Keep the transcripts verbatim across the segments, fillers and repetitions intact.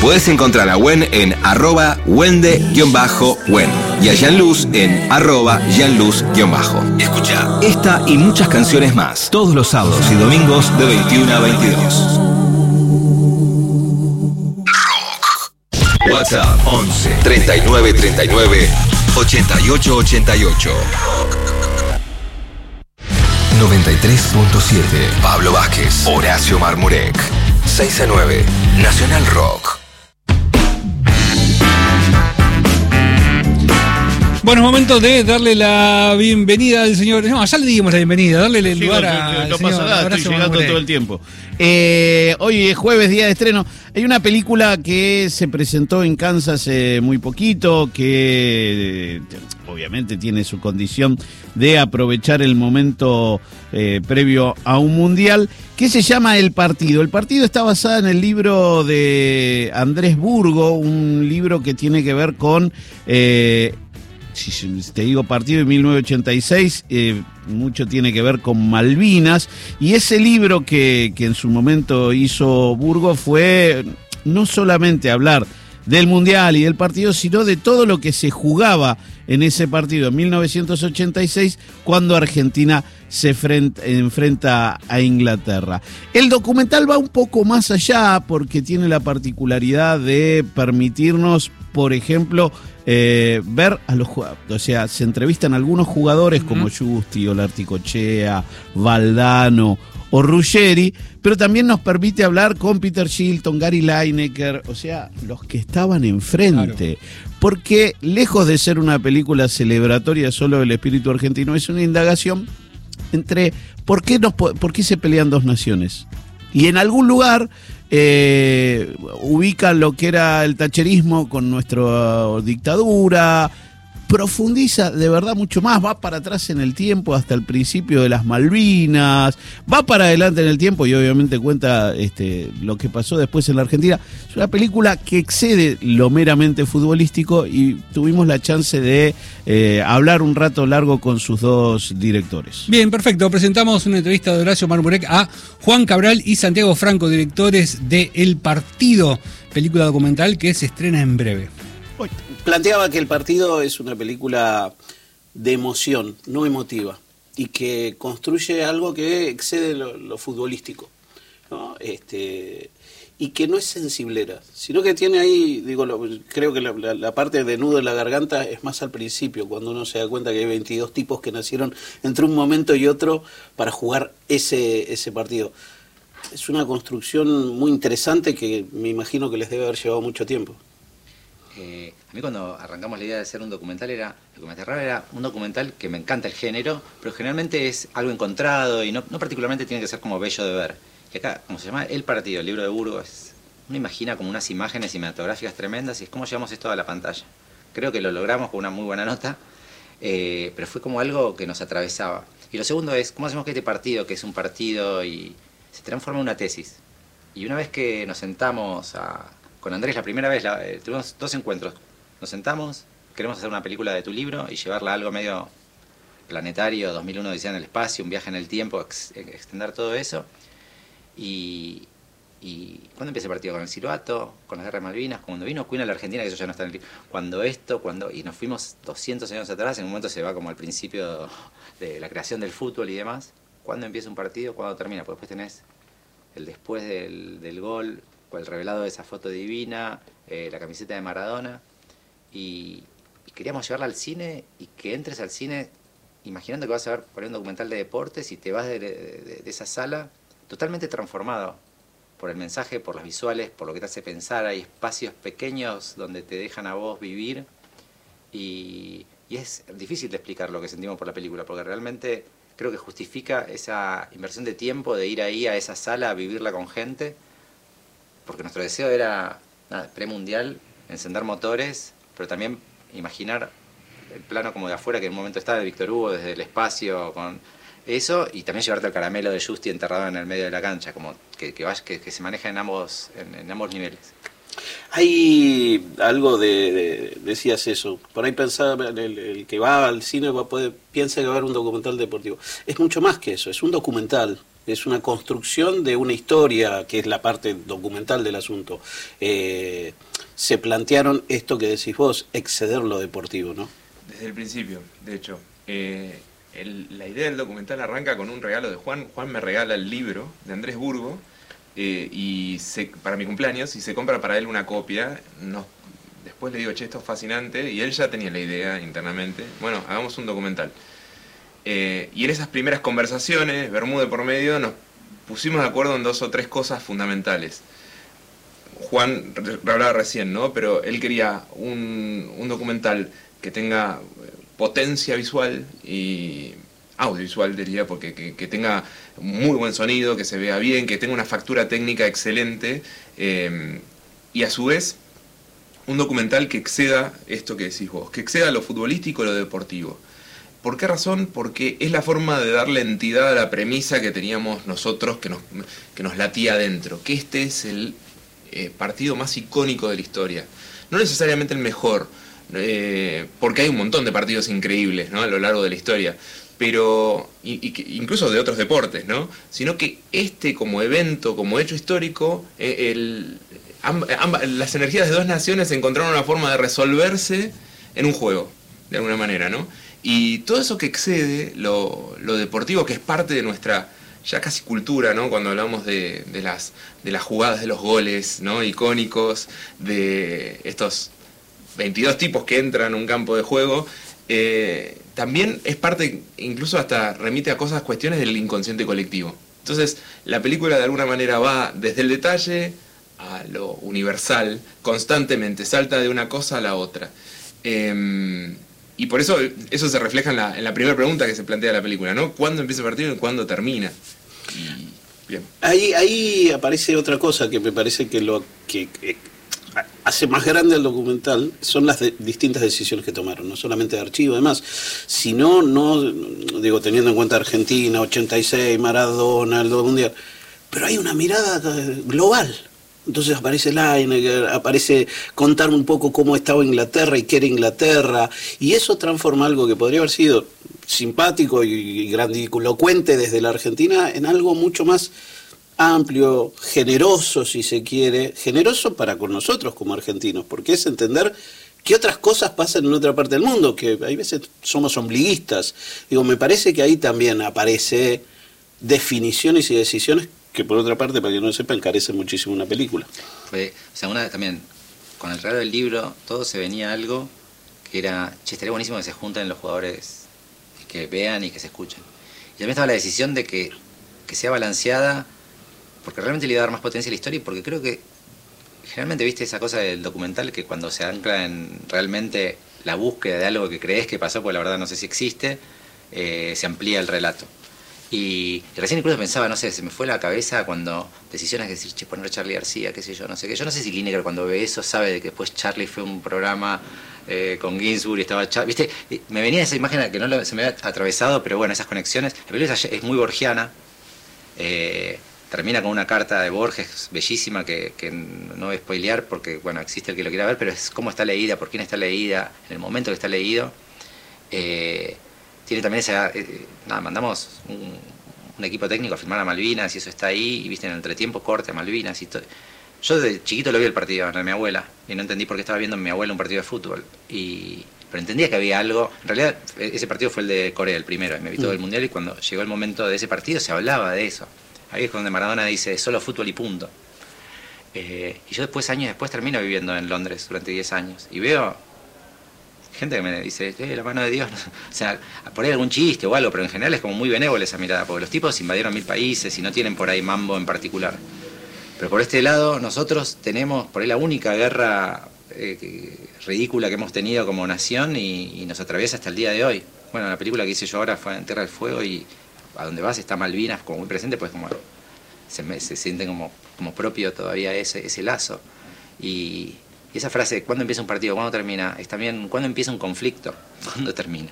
Podés encontrar a Wen en arroba wende-wen y a Jean-Luz en arroba Jean-Luz-bajo. Escucha esta y muchas canciones más todos los sábados y domingos de veintiuno a veintidós. Rock. WhatsApp once treinta y nueve treinta y nueve ochenta y ocho ochenta y ocho. noventa y tres punto siete. Pablo Vázquez, Horacio Marmurek. seis a nueve. Nacional Rock. Bueno, es momento de darle la bienvenida al señor. No, ya le dimos la bienvenida, darle el sí, lugar no, a. No, no señor, pasa nada, estoy llegando Marmurek. todo el tiempo. Eh, hoy es jueves, día de estreno. Hay una película que se presentó en Cannes hace muy poquito, que eh, obviamente tiene su condición de aprovechar el momento eh, previo a un mundial, que se llama El Partido. El Partido está basada en el libro de Andrés Burgo, un libro que tiene que ver con... Eh, si te digo Partido de mil novecientos ochenta y seis, eh, mucho tiene que ver con Malvinas, y ese libro que, que en su momento hizo Burgo fue no solamente hablar del Mundial y del partido, sino de todo lo que se jugaba en ese partido en mil novecientos ochenta y seis, cuando Argentina se frenta, enfrenta a Inglaterra. El documental va un poco más allá porque tiene la particularidad de permitirnos, por ejemplo, eh, ver a los jugadores. O sea, se entrevistan algunos jugadores uh-huh. como Justi, Olarticochea, Valdano o Ruggeri, pero también nos permite hablar con Peter Shilton, Gary Lineker, o sea, los que estaban enfrente. Claro. Porque lejos de ser una película celebratoria solo del espíritu argentino, es una indagación entre por qué, nos, por qué se pelean dos naciones. Y en algún lugar eh, ubican lo que era el tacherismo con nuestra dictadura, profundiza de verdad mucho más, va para atrás en el tiempo hasta el principio de las Malvinas, va para adelante en el tiempo y obviamente cuenta este, lo que pasó después en la Argentina. Es una película que excede lo meramente futbolístico y tuvimos la chance de eh, hablar un rato largo con sus dos directores. Bien, perfecto. Presentamos una entrevista de Horacio Marmurek a Juan Cabral y Santiago Franco, directores de El Partido, película documental que se estrena en breve. Planteaba que El Partido es una película de emoción, no emotiva, y que construye algo que excede lo, lo futbolístico, ¿no? Este, y que no es sensiblera, sino que tiene ahí, digo, lo, creo que la, la, la parte de nudo en la garganta es más al principio, cuando uno se da cuenta que hay veintidós tipos que nacieron entre un momento y otro para jugar ese, ese partido. Es una construcción muy interesante que me imagino que les debe haber llevado mucho tiempo. Eh, a mí cuando arrancamos la idea de hacer un documental, era lo que me aterraba era un documental que me encanta el género, pero generalmente es algo encontrado y no, no particularmente tiene que ser como bello de ver. Y acá, como se llama El Partido, el libro de Burgo, es, uno imagina como unas imágenes cinematográficas tremendas y es como llevamos esto a la pantalla. Creo que lo logramos con una muy buena nota, eh, pero fue como algo que nos atravesaba. Y lo segundo es, ¿cómo hacemos que este partido, que es un partido, y se transforme en una tesis? Y una vez que nos sentamos a... Con Andrés la primera vez, la, eh, tuvimos dos encuentros. Nos sentamos, queremos hacer una película de tu libro y llevarla a algo medio planetario, dos mil uno Odisea en el espacio, un viaje en el tiempo, ex, extender todo eso. Y, y ¿cuándo empieza el partido? Con el silbato, con la guerra de Malvinas, cuando vino Queen a la Argentina, que eso ya no está en el libro. Cuando esto, cuando... Y nos fuimos doscientos años atrás, en un momento se va como al principio de la creación del fútbol y demás. ¿Cuándo empieza un partido? ¿Cuándo termina? Porque después tenés el después del, del gol, el revelado de esa foto divina, eh, la camiseta de Maradona, y, y queríamos llevarla al cine y que entres al cine imaginando que vas a ver por ahí un documental de deportes y te vas de, de, de esa sala totalmente transformado por el mensaje, por las visuales, por lo que te hace pensar. Hay espacios pequeños donde te dejan a vos vivir y, y es difícil de explicar lo que sentimos por la película, porque realmente creo que justifica esa inversión de tiempo de ir ahí a esa sala a vivirla con gente, porque nuestro deseo era, nada, premundial, encender motores, pero también imaginar el plano como de afuera, que en un momento estaba de Víctor Hugo desde el espacio, con eso, y también llevarte el caramelo de Justi enterrado en el medio de la cancha, como que, que, vaya, que, que se maneja en ambos, en, en ambos niveles. Hay algo de, de, decías eso, por ahí pensaba, el, el que va al cine va a poder, piensa que va a haber un documental deportivo. Es mucho más que eso, es un documental. es una construcción de una historia, que es la parte documental del asunto. Eh, se plantearon esto que decís vos, exceder lo deportivo, ¿no? Desde el principio, de hecho. Eh, el, la idea del documental arranca con un regalo de Juan. Juan me regala el libro de Andrés Burgo eh, y se, para mi cumpleaños, y se compra para él una copia. Nos, después le digo, che, esto es fascinante, y él ya tenía la idea internamente. Bueno, hagamos un documental. Eh, y en esas primeras conversaciones, Bermúdez por medio, nos pusimos de acuerdo en dos o tres cosas fundamentales. Juan hablaba recién, ¿no? Pero él quería un, un documental que tenga potencia visual y audiovisual, diría, porque que, que tenga muy buen sonido, que se vea bien, que tenga una factura técnica excelente, eh, y a su vez un documental que exceda esto que decís vos, que exceda lo futbolístico y lo deportivo. ¿Por qué razón? Porque es la forma de darle entidad a la premisa que teníamos nosotros, que nos, que nos latía adentro, que este es el eh, partido más icónico de la historia. No necesariamente el mejor, eh, porque hay un montón de partidos increíbles, ¿no?, a lo largo de la historia, pero y, y, incluso de otros deportes, ¿no? Sino que este como evento, como hecho histórico, eh, el, amb, amb, las energías de dos naciones encontraron una forma de resolverse en un juego, de alguna manera, ¿no? Y todo eso que excede lo, lo deportivo, que es parte de nuestra ya casi cultura, ¿no? Cuando hablamos de, de, las, de las jugadas, de los goles, ¿no?, icónicos, de estos veintidós tipos que entran a un campo de juego, eh, también es parte, incluso hasta remite a cosas, cuestiones del inconsciente colectivo. Entonces, la película de alguna manera va desde el detalle a lo universal, constantemente, salta de una cosa a la otra. Eh, Y por eso eso se refleja en la, en la primera pregunta que se plantea la película, ¿no? ¿Cuándo empieza el partido y cuándo termina? Y, bien. Ahí, ahí aparece otra cosa que me parece que lo que, que hace más grande el documental son las de, distintas decisiones que tomaron, no solamente de archivo, además, sino, no, digo, teniendo en cuenta Argentina, ochenta y seis, Maradona, el Mundial, pero hay una mirada global. Entonces aparece Lineker, aparece contar un poco cómo estaba Inglaterra y qué era Inglaterra, y eso transforma algo que podría haber sido simpático y grandilocuente desde la Argentina en algo mucho más amplio, generoso, si se quiere, generoso para con nosotros como argentinos, porque es entender qué otras cosas pasan en otra parte del mundo, que hay veces somos ombliguistas. Digo, me parece que ahí también aparece definiciones y decisiones que por otra parte, para que no lo sepa, encarece muchísimo una película. Fue, o sea, una también, con el regalo del libro, todo se venía algo que era, che, estaría buenísimo que se junten los jugadores, que vean y que se escuchen. Y también estaba la decisión de que, que sea balanceada, porque realmente le iba a dar más potencia a la historia, y porque creo que, generalmente, viste esa cosa del documental, que cuando se ancla en realmente la búsqueda de algo que crees que pasó, porque la verdad no sé si existe, eh, se amplía el relato. Y, y recién incluso pensaba, no sé, se me fue la cabeza cuando decisiones que decir, che, poner a Charly García, qué sé yo, no sé qué. Yo no sé si Lineker cuando ve eso sabe de que después Charly fue un programa eh, con Ginsburg y estaba Charly, viste, me venía esa imagen que no lo, se me había atravesado, pero bueno, esas conexiones. La película es, es muy borgiana, eh, termina con una carta de Borges bellísima que, que no voy a spoilear porque, bueno, existe el que lo quiera ver, pero es cómo está leída, por quién está leída, en el momento que está leído. Eh, Tiene también esa... Eh, nada, mandamos un, un equipo técnico a filmar a Malvinas y eso está ahí, y viste en el entretiempo corte a Malvinas y todo. Yo de chiquito lo vi el partido de mi abuela y no entendí por qué estaba viendo en mi abuela un partido de fútbol. Y, pero entendía que había algo... En realidad ese partido fue el de Corea, el primero, y me vi todo el Mundial, y cuando llegó el momento de ese partido se hablaba de eso. Ahí es donde Maradona dice, solo fútbol y punto. Eh, y yo después, años después, termino viviendo en Londres durante diez años y veo... gente que me dice, eh, la mano de Dios, o sea, por ahí algún chiste o algo, pero en general es como muy benévola esa mirada, porque los tipos invadieron mil países y no tienen por ahí mambo en particular. Pero por este lado, nosotros tenemos por ahí la única guerra eh, que, ridícula que hemos tenido como nación y, y nos atraviesa hasta el día de hoy. Bueno, la película que hice yo ahora fue en Tierra del Fuego, y a donde vas está Malvinas como muy presente, pues como se, me, se siente como, como propio todavía ese, ese lazo. Y... Y esa frase, ¿cuándo empieza un partido? ¿Cuándo termina? Es también, ¿cuándo empieza un conflicto? ¿Cuándo termina?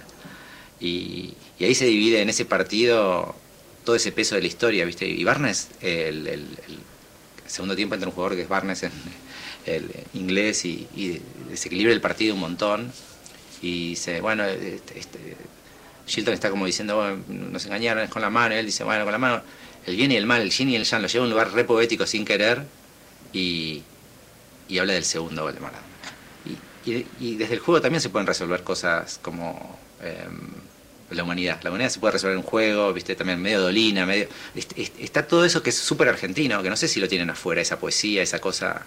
Y, y ahí se divide en ese partido todo ese peso de la historia, ¿viste? Y Barnes, el, el, el segundo tiempo entra un jugador que es Barnes, el, el inglés, y, y desequilibra el partido un montón. Y dice, bueno, este, este, Shilton está como diciendo, bueno, nos engañaron, es con la mano. Y él dice, bueno, con la mano. el bien y el mal, el yin y el yang, lo lleva a un lugar re poético sin querer y, y habla del segundo gol de Maradona. Y, y, y desde el juego también se pueden resolver cosas como eh, la humanidad. La humanidad se puede resolver en un juego, viste, también medio dolina, medio... Está todo eso que es súper argentino, que no sé si lo tienen afuera, esa poesía, esa cosa...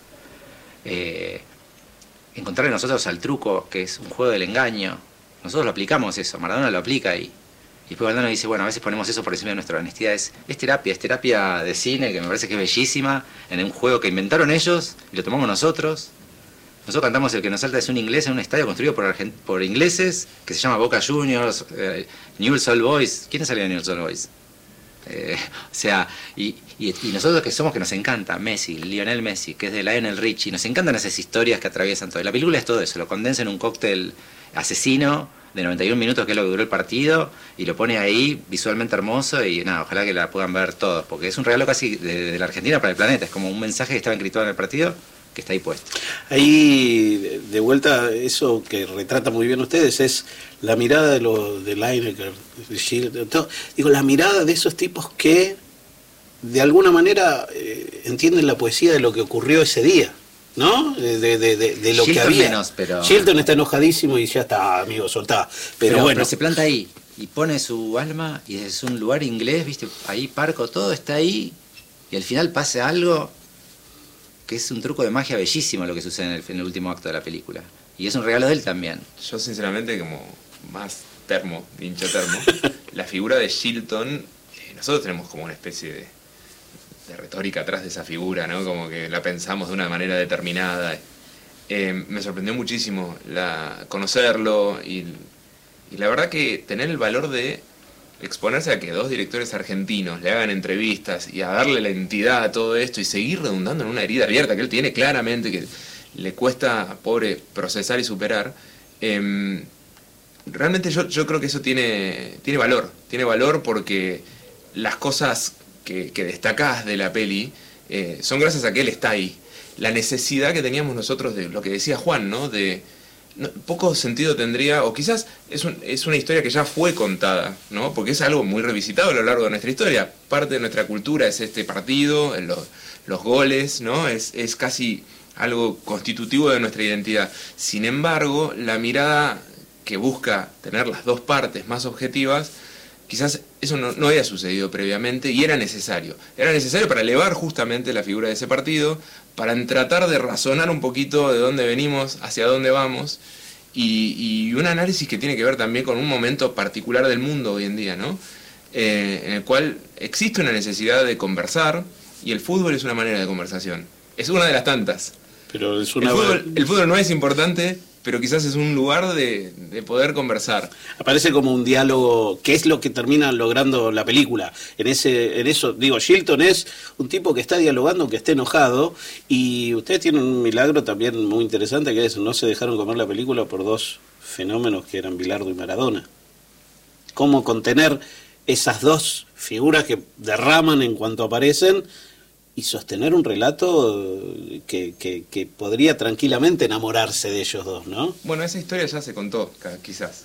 Eh, encontrar en nosotros al truco, que es un juego del engaño. Nosotros lo aplicamos eso, Maradona lo aplica y, y después Valdano dice, bueno, a veces ponemos eso por encima de nuestra honestidad. Es, es terapia, es terapia de cine, que me parece que es bellísima, en un juego que inventaron ellos y lo tomamos nosotros. Nosotros cantamos El que nos salta es un inglés en un estadio construido por, argent por ingleses, que se llama Boca Juniors, eh, Newell's Old Boys. ¿Quiénes salían de Newell's Old Boys? Eh, o sea, y, y, y nosotros que somos, que nos encanta Messi, Lionel Messi, que es de Lionel Richie, nos encantan esas historias que atraviesan todo. Y la película es todo eso, lo condensa en un cóctel asesino de noventa y un minutos, que es lo que duró el partido, y lo pone ahí visualmente hermoso, y nada, ojalá que la puedan ver todos, porque es un regalo casi de, de la Argentina para el planeta, es como un mensaje que estaba encriptado en el partido, que está ahí puesto. Ahí, de vuelta, eso que retrata muy bien ustedes es la mirada de los de Lineker, de Shield, todo. Digo, la mirada de esos tipos que de alguna manera eh, entienden la poesía de lo que ocurrió ese día, ¿no? De, de, de, de lo Shilton que había. Menos, pero... Shilton está enojadísimo y ya está, amigo, soltá. Pero, pero bueno. Pero se planta ahí y pone su alma, y es un lugar inglés, viste, ahí Parco, todo está ahí, y al final pasa algo que es un truco de magia bellísimo lo que sucede en el, en el último acto de la película. Y es un regalo de él también. Yo sinceramente, como más termo, hincha termo, la figura de Shilton, eh, nosotros tenemos como una especie de, de retórica atrás de esa figura, ¿no? Como que la pensamos de una manera determinada. Eh, me sorprendió muchísimo la, conocerlo y, y la verdad que tener el valor de exponerse a que dos directores argentinos le hagan entrevistas y a darle la entidad a todo esto y seguir redundando en una herida abierta que él tiene claramente, que le cuesta, pobre, procesar y superar, eh, realmente yo, yo creo que eso tiene, tiene valor, tiene valor porque las cosas que, que destacás de la peli eh, son gracias a que él está ahí. La necesidad que teníamos nosotros de lo que decía Juan, ¿no? De No, poco sentido tendría, o quizás es, un, es una historia que ya fue contada, ¿no? Porque es algo muy revisitado a lo largo de nuestra historia. Parte de nuestra cultura es este partido, los, los goles, ¿no? Es, es casi algo constitutivo de nuestra identidad. Sin embargo, la mirada que busca tener las dos partes más objetivas, quizás eso no, no había sucedido previamente y era necesario. Era necesario para elevar justamente la figura de ese partido, para tratar de razonar un poquito de dónde venimos, hacia dónde vamos, y, y un análisis que tiene que ver también con un momento particular del mundo hoy en día, ¿no? Eh, en el cual existe una necesidad de conversar, y el fútbol es una manera de conversación. Es una de las tantas. Pero es una... el, fútbol, el fútbol no es importante, pero quizás es un lugar de, de poder conversar. Aparece como un diálogo, que es lo que termina logrando la película. En ese, en eso, digo, Shilton es un tipo que está dialogando, que está enojado, y ustedes tienen un milagro también muy interesante, que es, no se dejaron comer la película por dos fenómenos que eran Bilardo y Maradona. Cómo contener esas dos figuras que derraman en cuanto aparecen, y sostener un relato que, que, que podría tranquilamente enamorarse de ellos dos, ¿no? Bueno, esa historia ya se contó, quizás.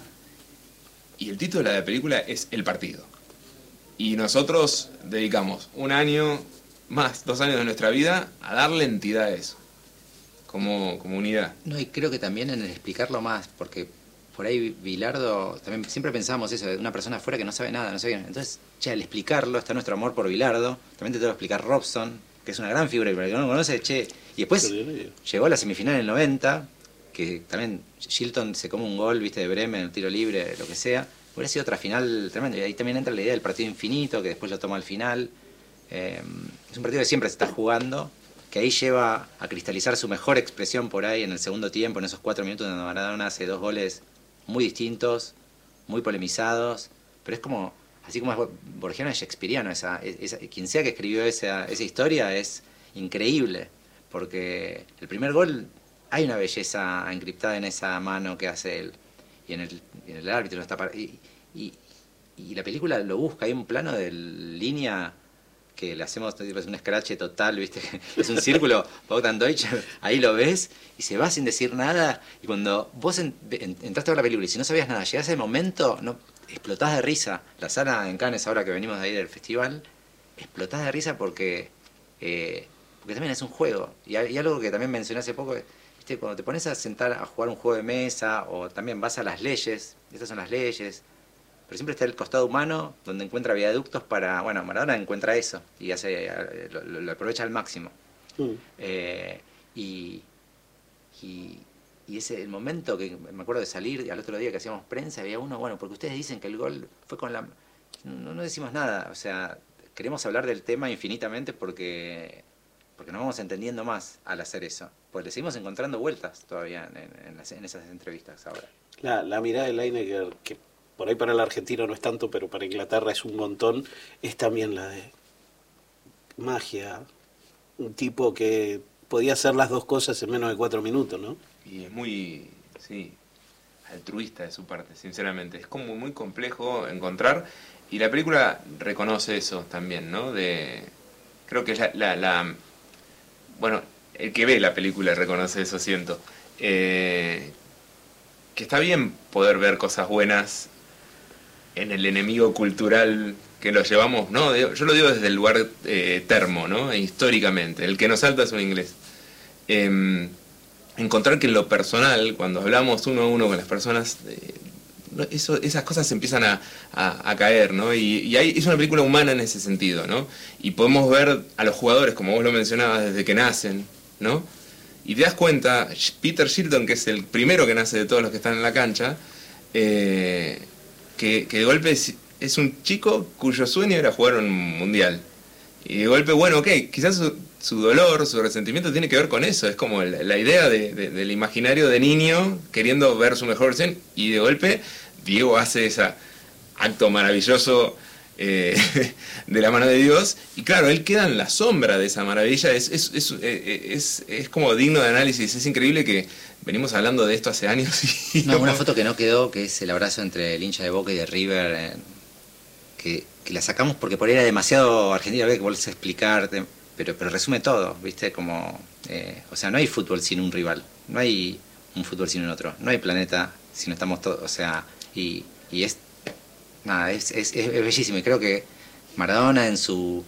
Y el título de la película es El Partido. Y nosotros dedicamos un año, más, dos años de nuestra vida, a darle entidad a eso, como comunidad. No, y creo que también en el explicarlo más, porque por ahí Bilardo, también siempre pensamos eso, de una persona afuera que no sabe nada, no sabe. Entonces, che, al explicarlo, está nuestro amor por Bilardo, también te tengo que explicar Robson, que es una gran figura, y para el que no lo conoce, che, y después llegó a la semifinal en el noventa, que también Shilton se come un gol, viste, de Bremen, el tiro libre, lo que sea, hubiera sido otra final tremenda, y ahí también entra la idea del partido infinito, que después lo toma al final, eh, es un partido que siempre se está jugando, que ahí lleva a cristalizar su mejor expresión por ahí en el segundo tiempo, en esos cuatro minutos donde Maradona hace dos goles muy distintos, muy polemizados, pero es como, así como es borgiano, es shakespeariano, esa, esa, quien sea que escribió esa, esa historia es increíble, porque el primer gol hay una belleza encriptada en esa mano que hace él, y en el, en el árbitro está par... y, y, y la película lo busca, hay un plano de línea que le hacemos, es un scratch total, ¿viste? Es un círculo, Bogdan Deutsch, ahí lo ves y se va sin decir nada, y cuando vos en, en, entraste a ver la película y si no sabías nada, llegás a ese momento, no, explotás de risa. La sala en Cannes, ahora que venimos de ahí del festival, explotás de risa porque, eh, porque también es un juego. Y, y algo que también mencioné hace poco, ¿viste? Cuando te pones a sentar a jugar un juego de mesa, o también vas a las leyes, estas son las leyes, pero siempre está el costado humano donde encuentra viaductos para, bueno, Maradona encuentra eso y hace, lo, lo, lo aprovecha al máximo. Mm. Eh, y, y, y ese el momento que me acuerdo de salir al otro día que hacíamos prensa, había uno, bueno, porque ustedes dicen que el gol fue con la... No, no decimos nada, o sea, queremos hablar del tema infinitamente porque, porque nos vamos entendiendo más al hacer eso. Pues le seguimos encontrando vueltas todavía en, en, las, en esas entrevistas ahora. La, la mirada de Lineker, que por ahí para el argentino no es tanto, pero para Inglaterra es un montón, es también la de magia. Un tipo que podía hacer las dos cosas en menos de cuatro minutos, ¿no? Y es muy, sí, altruista de su parte, sinceramente. Es como muy complejo encontrar, y la película reconoce eso también, ¿no? De, creo que la, la, la bueno, el que ve la película reconoce eso, siento. Eh, que está bien poder ver cosas buenas en el enemigo cultural que lo llevamos, ¿no? Yo lo digo desde el lugar eh, termo, ¿no? Históricamente, el que nos salta es un inglés. Eh, encontrar que en lo personal, cuando hablamos uno a uno con las personas, eh, eso, esas cosas empiezan a, a, a caer, ¿no? Y, y hay, es una película humana en ese sentido, ¿no? Y podemos ver a los jugadores, como vos lo mencionabas, desde que nacen, ¿no? Y te das cuenta, Peter Shilton, que es el primero que nace de todos los que están en la cancha, eh, que, que de golpe es, es un chico cuyo sueño era jugar un mundial. Y de golpe, bueno, ok, quizás su, su dolor, su resentimiento tiene que ver con eso. Es como la, la idea de, de, del imaginario de niño queriendo ver su mejor versión. Y de golpe, Diego hace ese acto maravilloso eh, de la mano de Dios. Y claro, él queda en la sombra de esa maravilla. Es, es, es, es, es como digno de análisis. Es increíble que venimos hablando de esto hace años. Y no, una foto que no quedó, que es el abrazo entre el hincha de Boca y de River, eh, que, que la sacamos porque por ahí era demasiado argentina, había que volverse a explicar, pero, pero resume todo, ¿viste? Como, eh, o sea, no hay fútbol sin un rival, no hay un fútbol sin un otro, no hay planeta si no estamos todos, o sea, y, y es, nada, es, es, es bellísimo, y creo que Maradona en su...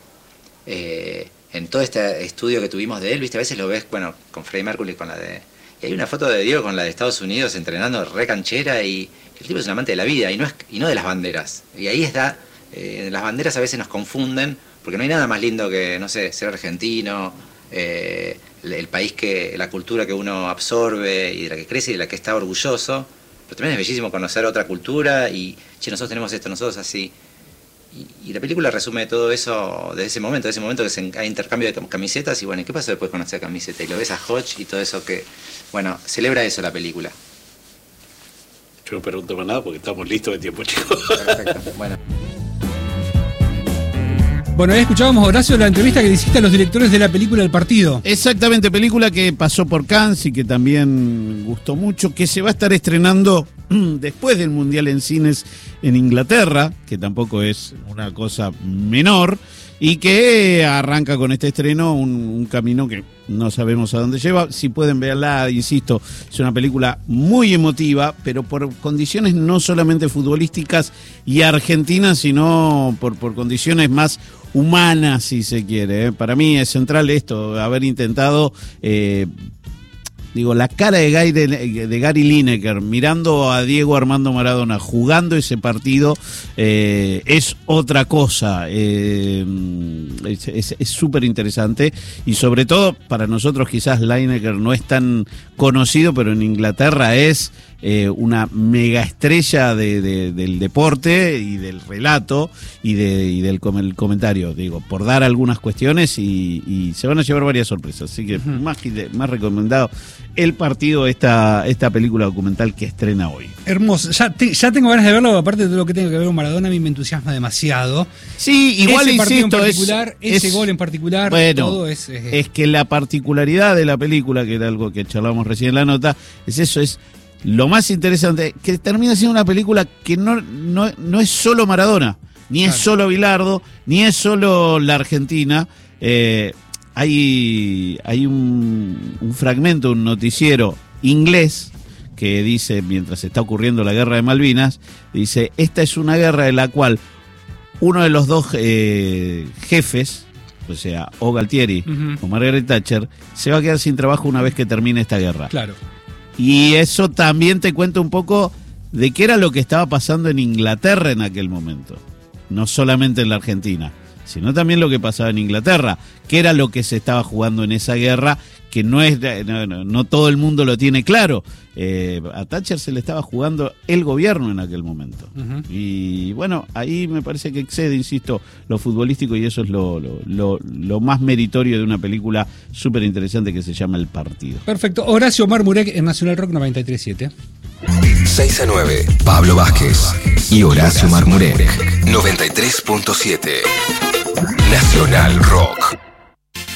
Eh, en todo este estudio que tuvimos de él, ¿viste? A veces lo ves, bueno, con Freddie Mercury, con la de... Y hay una foto de Diego con la de Estados Unidos entrenando re canchera, y el tipo es un amante de la vida y no, es, y no de las banderas. Y ahí está, eh, las banderas a veces nos confunden, porque no hay nada más lindo que, no sé, ser argentino, eh, el, el país que, la cultura que uno absorbe y de la que crece y de la que está orgulloso. Pero también es bellísimo conocer otra cultura y, che, nosotros tenemos esto, nosotros así. Y, y la película resume todo eso de ese momento, de ese momento que se, hay intercambio de camisetas y bueno, ¿y qué pasa después con esa camiseta? Y lo ves a Hodge y todo eso que, bueno, celebra eso la película. Yo no pregunto más nada porque estamos listos de tiempo, chicos. Perfecto, bueno. Bueno, ahí escuchábamos, Horacio, la entrevista que le hiciste a los directores de la película El Partido. Exactamente, película que pasó por Cannes y que también gustó mucho, que se va a estar estrenando después del Mundial en cines en Inglaterra, que tampoco es una cosa menor, y que arranca con este estreno un, un camino que no sabemos a dónde lleva. Si pueden verla, insisto, es una película muy emotiva, pero por condiciones no solamente futbolísticas y argentinas, sino por, por condiciones más humanas, si se quiere. ¿eh? Para mí es central esto, haber intentado... Eh, Digo, la cara de Gary, de Gary Lineker mirando a Diego Armando Maradona jugando ese partido eh, es otra cosa. Eh, es súper interesante y sobre todo para nosotros quizás Lineker no es tan conocido, pero en Inglaterra es eh, una mega estrella de, de, del deporte y del relato y, de, y del com el comentario, digo, por dar algunas cuestiones y, y se van a llevar varias sorpresas. Así que uh-huh. más, más recomendado El Partido, esta, esta película documental que estrena hoy. Hermoso, ya, te, ya tengo ganas de verlo, aparte de todo lo que tengo que ver con Maradona, a mí me entusiasma demasiado. Sí, igual ese partido insisto, en particular, es, ese es, gol en particular, bueno, todo es, es... Es que la particularidad de la película, que era algo que charlamos recién en la nota, es eso, es lo más interesante, que termina siendo una película que no, no, no es solo Maradona, ni claro. es solo Bilardo, ni es solo la Argentina. Eh, hay hay un, un fragmento, un noticiero inglés que dice, mientras está ocurriendo la guerra de Malvinas, dice, esta es una guerra en la cual uno de los dos eh, jefes, o sea, o Galtieri uh-huh. o Margaret Thatcher, se va a quedar sin trabajo una vez que termine esta guerra. Claro. Y eso también te cuenta un poco de qué era lo que estaba pasando en Inglaterra en aquel momento. No solamente en la Argentina, sino también lo que pasaba en Inglaterra, que era lo que se estaba jugando en esa guerra, que no es no, no, no todo el mundo lo tiene claro. Eh, a Thatcher se le estaba jugando el gobierno en aquel momento. Uh-huh. Y bueno, ahí me parece que excede, insisto, lo futbolístico, y eso es lo, lo, lo, lo más meritorio de una película súper interesante que se llama El Partido. Perfecto. Horacio Marmurek en Nacional Rock noventa y tres siete. seis a nueve, Pablo Vázquez y Horacio Marmurek, noventa y tres punto siete. Nacional Rock.